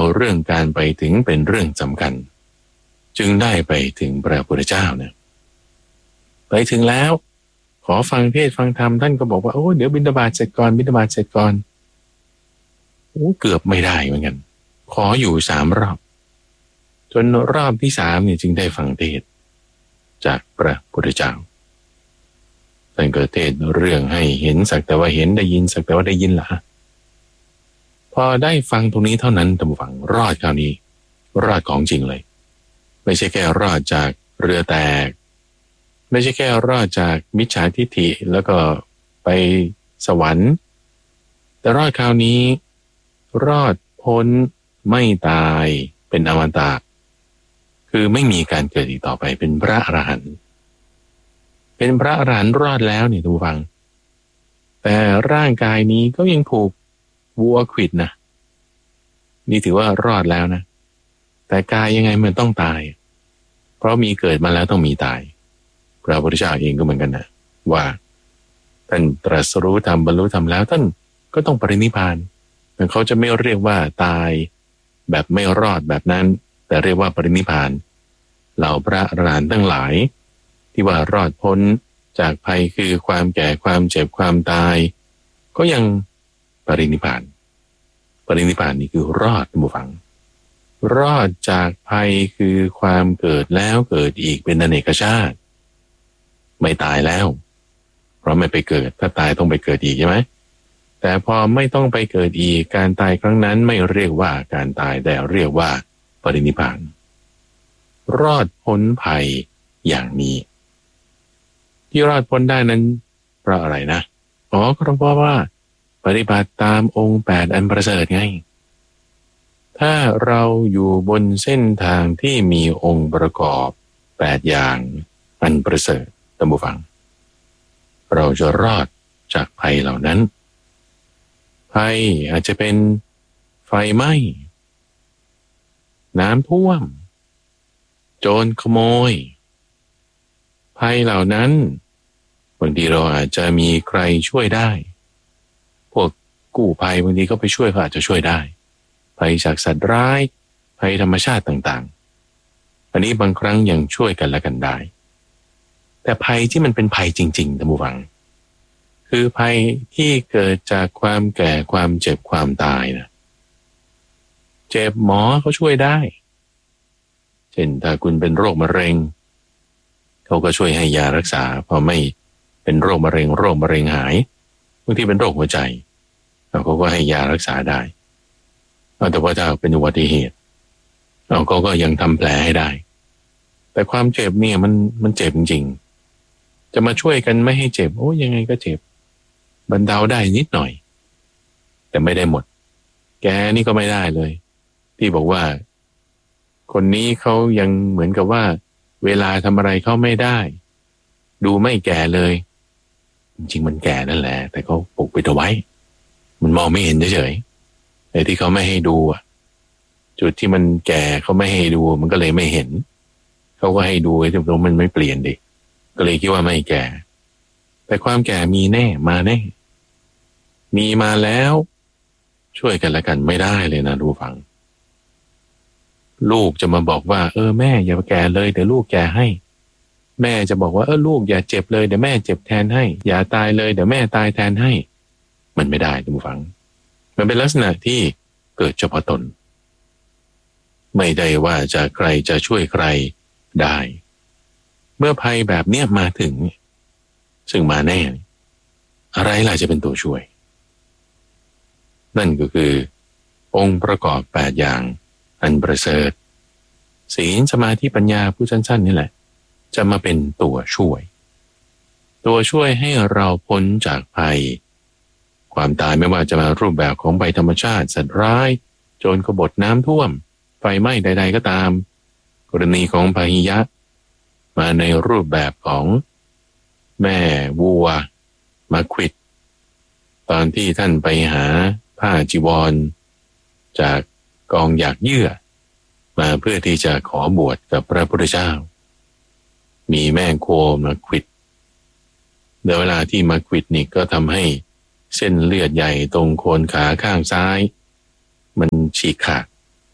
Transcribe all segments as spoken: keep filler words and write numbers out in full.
เอาเรื่องการไปถึงเป็นเรื่องสำคัญจึงได้ไปถึงพระพุทธเจ้าเนี่ยไปถึงแล้วขอฟังเทศฟังธรรมท่านก็บอกว่าโอ้เดี๋ยวบิณฑบาตเสร็จก่อนบิณฑบาตเสร็จก่อนโอ้เกือบไม่ได้เหมือนกันขออยู่สามรอบจนรอบที่สามเนี่ยจึงได้ฟังเทศจากพระพุทธเจ้าท่านก็เทศเรื่องให้เห็นสักแต่ว่าเห็นได้ยินสักแต่ว่าได้ยินล่ะพอได้ฟังตรงนี้เท่านั้นท่านผู้ฟังรอดคราวนี้รอดของจริงเลยไม่ใช่แค่รอดจากเรือแตกไม่ใช่แค่รอดจากมิจฉาทิฏฐิแล้วก็ไปสวรรค์แต่รอดคราวนี้รอดพ้นไม่ตายเป็นอมตะคือไม่มีการเกิดอีกต่อไปเป็นพระอรหันต์เป็นพระอรหันต์รอดแล้วนี่ท่านผู้ฟังแต่ร่างกายนี้ก็ยังถูกวัวขวิดนะนี่ถือว่ารอดแล้วนะแต่กายยังไงมันต้องตายเพราะมีเกิดมาแล้วต้องมีตายพระพุทธเจ้าเองก็เหมือนกันนะว่าท่านตรัสรู้ธรรมบรรลุธรรมแล้วท่านก็ต้องปรินิพพานแต่เขาจะไม่เรียกว่าตายแบบไม่รอดแบบนั้นแต่เรียกว่าปรินิพพานเหล่าพระอรหันต์ทั้งหลายที่ว่ารอดพ้นจากภัยคือความแก่ความเจ็บความตายก็ยังปรินิพพานปรินิพพานนี่คือรอดท่านผู้ฟังรอดจากภัยคือความเกิดแล้วเกิดอีกเป็นอเนกชาติไม่ตายแล้วเพราะไม่ไปเกิดถ้าตายต้องไปเกิดอีกใช่ไหมแต่พอไม่ต้องไปเกิดอีกการตายครั้งนั้นไม่เรียกว่าการตายแต่เรียกว่าปรินิพพานรอดพ้นภัยอย่างนี้ที่รอดพ้นได้นั้นเพราะอะไรนะอ๋อก็เพราะว่าปฏิบัติตามองค์แปดอันประเสริฐไงถ้าเราอยู่บนเส้นทางที่มีองค์ประกอบแปดอย่างอันประเสริฐท่านผู้ฟังเราจะรอดจากภัยเหล่านั้นภัยอาจจะเป็นไฟไหม้น้ำท่วมโจรขโมยภัยเหล่านั้นบางทีเราอาจจะมีใครช่วยได้พวกกู้ภัยบางทีก็ไปช่วยเขาอาจจะช่วยได้ภัยจากสัตว์ร้ายภัยธรรมชาติต่างๆอันนี้บางครั้งยังช่วยกันและกันได้แต่ภัยที่มันเป็นภัยจริงๆท่านผู้ฟังคือภัยที่เกิดจากความแก่ความเจ็บความตายนะเจ็บหมอเขาช่วยได้เช่นถ้าคุณเป็นโรคมะเร็งเขาก็ช่วยให้ยารักษาพอไม่เป็นโรคมะเร็งโรคมะเร็งหายบางทีเป็นโรคหัวใจเขาก็ให้ยารักษาได้แต่ว่าถ้าเป็นอุบัติเหตุเขาก็ยังทำแผลให้ได้แต่ความเจ็บเนี่ยมันมันเจ็บจริงๆจะมาช่วยกันไม่ให้เจ็บโอ้ยังไงก็เจ็บบรรเทาได้นิดหน่อยแต่ไม่ได้หมดแกนี่ก็ไม่ได้เลยที่บอกว่าคนนี้เขายังเหมือนกับว่าเวลาทำอะไรเขาไม่ได้ดูไม่แก่เลยจริงๆมันแก่นั่นแหละแต่เขาปกปิดเอาไว้มันมองไม่เห็นเฉยๆแต่ที่เขาไม่ให้ดูอ่ะจุดที่มันแก่เขาไม่ให้ดูมันก็เลยไม่เห็นเขาก็ให้ดูไอ้ตรงมันไม่เปลี่ยนดิก็เลยคิดว่าไม่แก่แต่ความแก่มีแน่มาแน่มีมาแล้วช่วยกันและกันไม่ได้เลยนะดูฟังลูกจะมาบอกว่าเออแม่อย่าแก่เลยเดี๋ยวลูกแก่ให้แม่จะบอกว่าเออลูกอย่าเจ็บเลยเดี๋ยวแม่เจ็บแทนให้อย่าตายเลยเดี๋ยวแม่ตายแทนให้มันไม่ได้ดูฟังมันเป็นลักษณะที่เกิดเฉพาะตนไม่ได้ว่าจะใครจะช่วยใครได้เมื่อภัยแบบเนี้ยมาถึงซึ่งมาแน่อะไรล่ะจะเป็นตัวช่วยนั่นก็คือองค์ประกอบแปดอย่างอันประเสริฐศีลสมาธิปัญญาผู้สั้นๆนี่แหละจะมาเป็นตัวช่วยตัวช่วยให้เราพ้นจากภัยความตายไม่ว่าจะมารูปแบบของภัยธรรมชาติสัตว์ร้ายโจรกบฏน้ำท่วมไฟไหม้ใดๆก็ตามกรณีของพาหิยะมาในรูปแบบของแม่วัวมาขวิดตอนที่ท่านไปหาผ้าจีวรจากกองหยากเยื่อมาเพื่อที่จะขอบวชกับพระพุทธเจ้ามีแม่โคมาขวิดในเวลาที่มาขวิดนี่ก็ทำให้เส้นเลือดใหญ่ตรงโคนขาข้างซ้ายมันฉีกขาด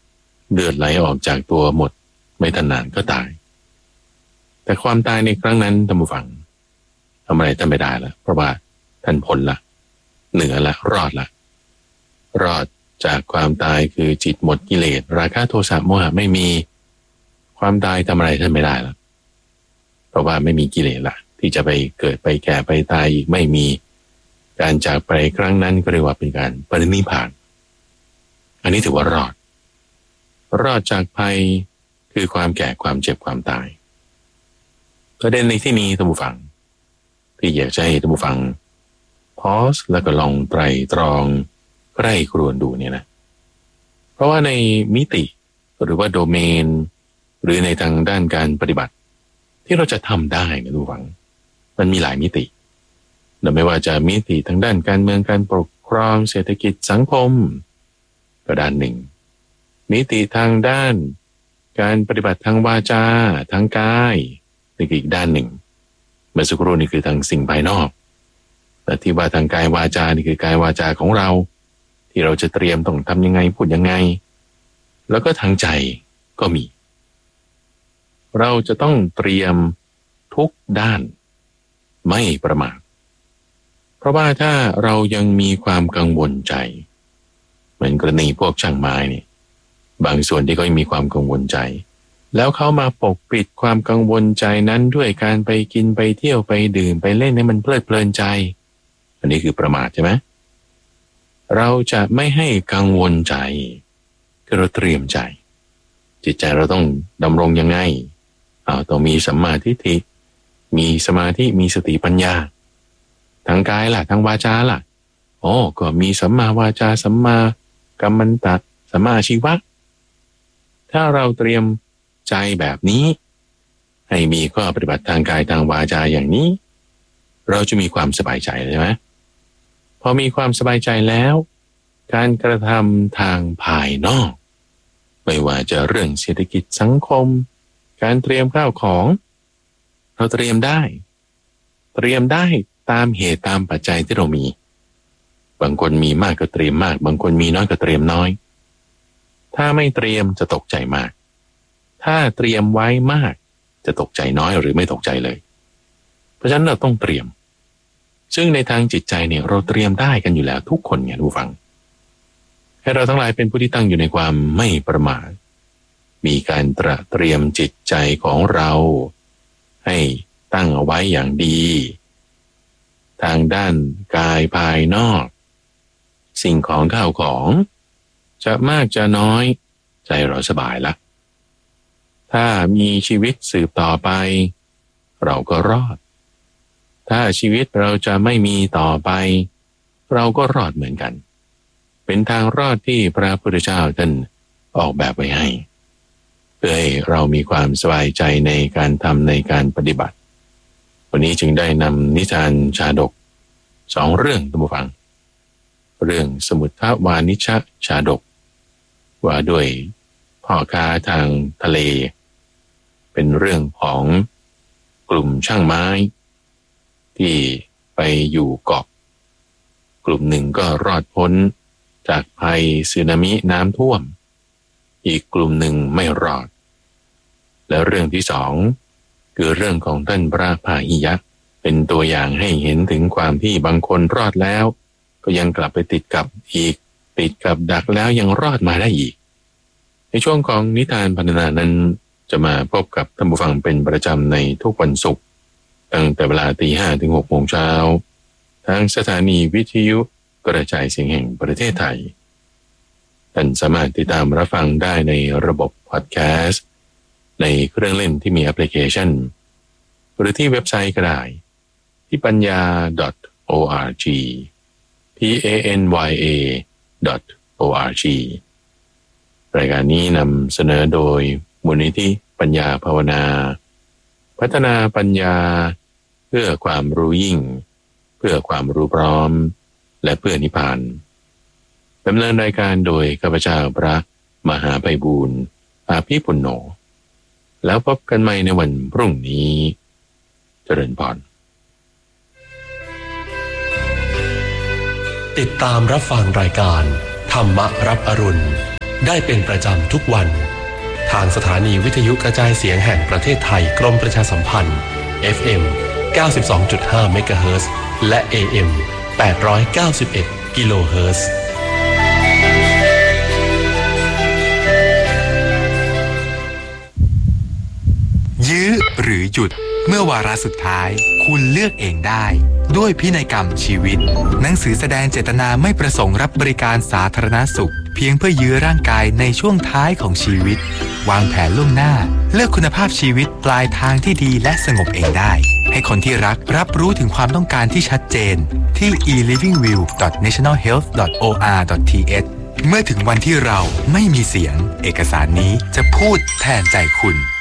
เลือดไหลออกจากตัวหมดไม่ทันนานก็ตายแต่ความตายในครั้งนั้นท่านผู้ฟังทำอะไรท่านไม่ได้ละเพราะว่าท่านพ้นละเหนือละรอดละรอดจากความตายคือจิตหมดกิเลสราคะโทสะโมหะไม่มีความตายทำอะไรท่านไม่ได้ละเพราะว่าไม่มีกิเลสละที่จะไปเกิดไปแก่ไปตายอีกไม่มีการจากไปครั้งนั้นก็เรียกว่าเป็นการปรินิพพานอันนี้ถือว่ารอดรอดจากภัยคือความแก่ความเจ็บความตายประเด็นในที่นี้ท่านผู้ฟังที่อยากจะให้ท่านผู้ฟังพอสแล้วก็ลองไตรตรองใกล้ครวญดูเนี่ยนะเพราะว่าในมิติหรือว่าโดเมนหรือในทางด้านการปฏิบัติที่เราจะทำได้นะท่านผู้ฟังมันมีหลายมิติแต่ไม่ว่าจะมิติทางด้านการเมืองการปกครองเศรษฐกิจสังคมก็ด้านหนึ่งมิติทางด้านการปฏิบัติทางวาจาทางกายนี่คืออีกด้านหนึ่งเมื่อสักครู่นี่คือทางสิ่งภายนอกแต่ที่ว่าทางกายวาจานี่คือกายวาจาของเราที่เราจะเตรียมต้องทำยังไงพูดยังไงแล้วก็ทางใจก็มีเราจะต้องเตรียมทุกด้านไม่ประมาทเพราะว่าถ้าเรายังมีความกังวลใจเหมือนกรณีพวกช่างไม้นี่บางส่วนที่ก็มีความกังวลใจแล้วเขามาปกปิดความกังวลใจนั้นด้วยการไปกินไปเที่ยวไปดื่มไปเล่นให้มันเพลิดเพลินใจอันนี้คือประมาทใช่ไหมเราจะไม่ให้กังวลใจคือเราเตรียมใจจิตใจเราต้องดำรงยังไงเอาต้องมีสัมมาทิฏฐิมีสมาธิมีสติปัญญาทางกายล่ะทางวาจาล่ะโอ้ก็มีสัมมาวาจาสัมมากัมมันตะสัมมาอาชีวะถ้าเราเตรียมใจแบบนี้ให้มีข้อปฏิบัติทางกายทางวาจาอย่างนี้เราจะมีความสบายใจใช่ไหมพอมีความสบายใจแล้วการกระทำทางภายนอกไม่ว่าจะเรื่องเศรษฐกิจสังคมการเตรียมข้าวของเราเตรียมได้เตรียมได้ตามเหตุตามปัจจัยที่เรามีบางคนมีมากก็เตรียมมากบางคนมีน้อยก็เตรียมน้อยถ้าไม่เตรียมจะตกใจมากถ้าเตรียมไว้มากจะตกใจน้อยหรือไม่ตกใจเลยเพราะฉะนั้นเราต้องเตรียมซึ่งในทางจิตใจเนี่ยเราเตรียมได้กันอยู่แล้วทุกคนไงผู้ฟังให้เราทั้งหลายเป็นผู้ที่ตั้งอยู่ในความไม่ประมาทมีการตระเตรียมจิตใจของเราให้ตั้งเอาไว้อย่างดีทางด้านกายภายนอกสิ่งของข้าวของจะมากจะน้อยใจเราสบายละถ้ามีชีวิตสืบต่อไปเราก็รอดถ้าชีวิตเราจะไม่มีต่อไปเราก็รอดเหมือนกันเป็นทางรอดที่พระพุทธเจ้าท่านออกแบบไว้ให้เพื่อให้เรามีความสบายใจในการทำในการปฏิบัติวันนี้จึงได้นำนิทานชาดกสองเรื่องท่านผู้ฟังเรื่องสมุททวานิชชาดกว่าด้วยพ่อค้าทางทะเลเป็นเรื่องของกลุ่มช่างไม้ที่ไปอยู่เกาะกลุ่มหนึ่งก็รอดพ้นจากภัยสึนามิน้ำท่วมอีกกลุ่มหนึ่งไม่รอดและเรื่องที่สองคือเรื่องของท่านพระพาหิยะเป็นตัวอย่างให้เห็นถึงความที่บางคนรอดแล้วก็ยังกลับไปติดกับอีกติดกับดักแล้วยังรอดมาได้อีกในช่วงของนิทานพรรณนานั้นจะมาพบกับท่านผู้ฟังเป็นประจำในทุกวันศุกร์ตั้งแต่เวลาตีห้าถึงหกโมงเช้าทางสถานีวิทยุกระจายเสียงแห่งประเทศไทยท่านสามารถติดตามรับฟังได้ในระบบพอดแคสต์ในเครื่องเล่นที่มีแอปพลิเคชันหรือที่เว็บไซต์ก็ได้ที่ปัญญา .org p a n y a .org รายการนี้นำเสนอโดยมูลนิธิปัญญาภาวนาพัฒนาปัญญาเพื่อความรู้ยิ่งเพื่อความรู้พร้อมและเพื่อนิพพานดำเนินรายการโดยข้าพเจ้าพระมหาไพบูลย์อาภิปุณโญแล้วพบกันใหม่ในวันพรุ่งนี้เจริญพรติดตามรับฟังรายการธรรมรับอรุณได้เป็นประจำทุกวันทางสถานีวิทยุกระจายเสียงแห่งประเทศไทยกรมประชาสัมพันธ์ เอฟ เอ็ม เก้าสิบสองจุดห้า เมกะเฮิรตซ์และ เอ เอ็ม แปดร้อยเก้าสิบเอ็ด กิโลเฮิรตซ์ยื้อหรือหยุดเมื่อวาระสุดท้ายคุณเลือกเองได้ด้วยพินัยกรรมชีวิตหนังสือแสดงเจตนาไม่ประสงค์รับบริการสาธารณสุขเพียงเพื่อยื้อร่างกายในช่วงท้ายของชีวิตวางแผนล่วงหน้าเลือกคุณภาพชีวิตปลายทางที่ดีและสงบเองได้ให้คนที่รักรับรู้ถึงความต้องการที่ชัดเจนที่ อี ลิฟวิ่งวิว ดอท เนชั่นแนล เฮลท์ ดอท โอ อาร์ ดอท ที เอช เมื่อถึงวันที่เราไม่มีเสียงเอกสารนี้จะพูดแทนใจคุณ